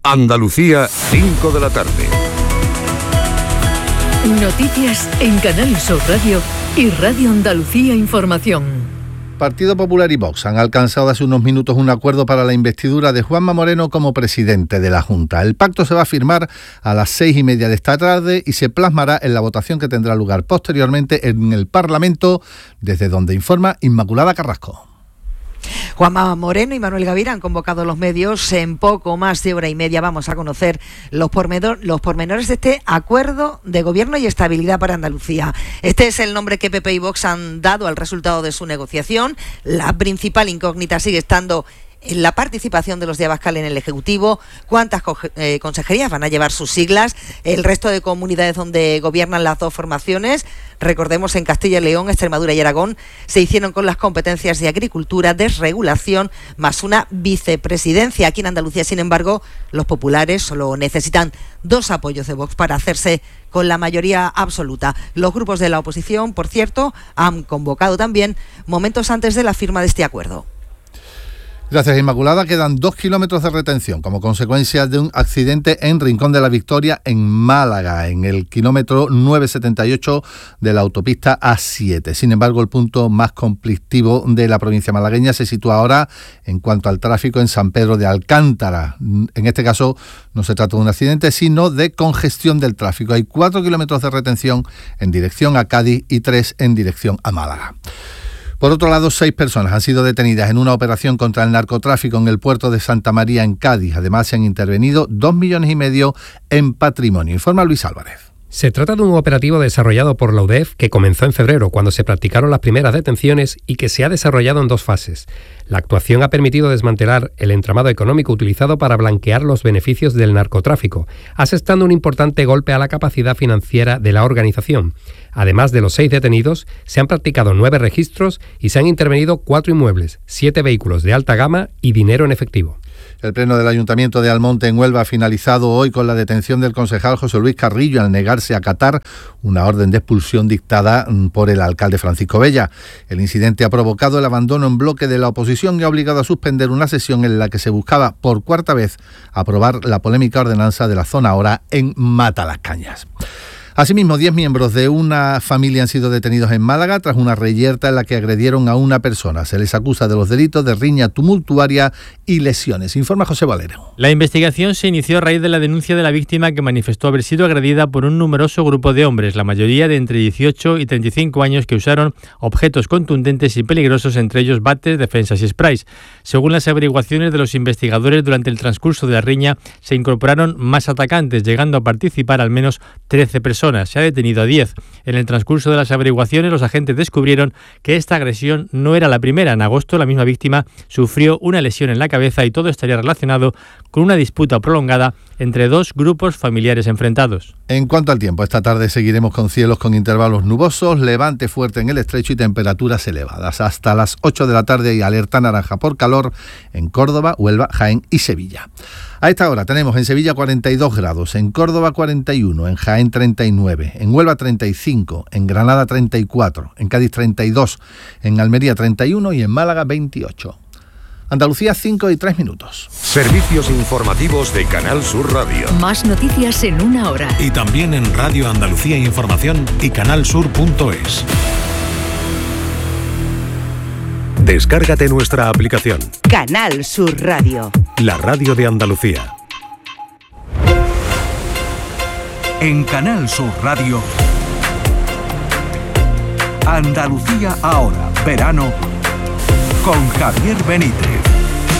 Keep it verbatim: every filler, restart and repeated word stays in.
Andalucía, cinco de la tarde. Noticias en Canal Sur Radio y Radio Andalucía Información. Partido Popular y Vox han alcanzado hace unos minutos un acuerdo para la investidura de Juanma Moreno como presidente de la Junta. El pacto se va a firmar a las seis y media de esta tarde y se plasmará en la votación que tendrá lugar posteriormente en el Parlamento, desde donde informa Inmaculada Carrasco. Juanma Moreno y Manuel Gavira han convocado a los medios. En poco más de hora y media vamos a conocer los, pormenor, los pormenores de este acuerdo de gobierno y estabilidad para Andalucía. Este es el nombre que P P y Vox han dado al resultado de su negociación. La principal incógnita sigue estando en la participación de los de Abascal en el Ejecutivo, cuántas eh, consejerías van a llevar sus siglas, el resto de comunidades donde gobiernan las dos formaciones. Recordemos, en Castilla y León, Extremadura y Aragón se hicieron con las competencias de agricultura, desregulación, más una vicepresidencia. Aquí en Andalucía, sin embargo, los populares solo necesitan dos apoyos de Vox para hacerse con la mayoría absoluta. Los grupos de la oposición, por cierto, han convocado también momentos antes de la firma de este acuerdo. Gracias, Inmaculada. Quedan dos kilómetros de retención como consecuencia de un accidente en Rincón de la Victoria, en Málaga, en el kilómetro nueve setenta y ocho de la autopista A siete. Sin embargo, el punto más conflictivo de la provincia malagueña se sitúa ahora en cuanto al tráfico en San Pedro de Alcántara. En este caso no se trata de un accidente, sino de congestión del tráfico. Hay cuatro kilómetros de retención en dirección a Cádiz y tres en dirección a Málaga. Por otro lado, seis personas han sido detenidas en una operación contra el narcotráfico en el puerto de Santa María, en Cádiz. Además, se han intervenido dos millones y medio en patrimonio. Informa Luis Álvarez. Se trata de un operativo desarrollado por la U D E F que comenzó en febrero, cuando se practicaron las primeras detenciones, y que se ha desarrollado en dos fases. La actuación ha permitido desmantelar el entramado económico utilizado para blanquear los beneficios del narcotráfico, asestando un importante golpe a la capacidad financiera de la organización. Además de los seis detenidos, se han practicado nueve registros y se han intervenido cuatro inmuebles, siete vehículos de alta gama y dinero en efectivo. El Pleno del Ayuntamiento de Almonte, en Huelva, ha finalizado hoy con la detención del concejal José Luis Carrillo al negarse a acatar una orden de expulsión dictada por el alcalde Francisco Bella. El incidente ha provocado el abandono en bloque de la oposición y ha obligado a suspender una sesión en la que se buscaba por cuarta vez aprobar la polémica ordenanza de la zona ahora en Matalascañas. Asimismo, diez miembros de una familia han sido detenidos en Málaga tras una reyerta en la que agredieron a una persona. Se les acusa de los delitos de riña tumultuaria y lesiones. Informa José Valero. La investigación se inició a raíz de la denuncia de la víctima, que manifestó haber sido agredida por un numeroso grupo de hombres, la mayoría de entre dieciocho y treinta y cinco años, que usaron objetos contundentes y peligrosos, entre ellos bates, defensas y sprays. Según las averiguaciones de los investigadores, durante el transcurso de la riña se incorporaron más atacantes, llegando a participar al menos trece personas. Se ha detenido a diez. En el transcurso de las averiguaciones, los agentes descubrieron que esta agresión no era la primera. En agosto, la misma víctima sufrió una lesión en la cabeza, y todo estaría relacionado con una disputa prolongada entre dos grupos familiares enfrentados. En cuanto al tiempo, esta tarde seguiremos con cielos con intervalos nubosos, levante fuerte en el estrecho y temperaturas elevadas. Hasta las ocho de la tarde hay alerta naranja por calor en Córdoba, Huelva, Jaén y Sevilla. A esta hora tenemos en Sevilla cuarenta y dos grados, en Córdoba cuarenta y uno, en Jaén treinta y nueve, en Huelva treinta y cinco, en Granada treinta y cuatro, en Cádiz treinta y dos, en Almería treinta y uno y en Málaga veintiocho. Andalucía, cinco y tres minutos. Servicios informativos de Canal Sur Radio. Más noticias en una hora. Y también en Radio Andalucía Información y canalsur punto es. Descárgate nuestra aplicación. Canal Sur Radio. La radio de Andalucía. En Canal Sur Radio, Andalucía ahora, verano, con Javier Benítez.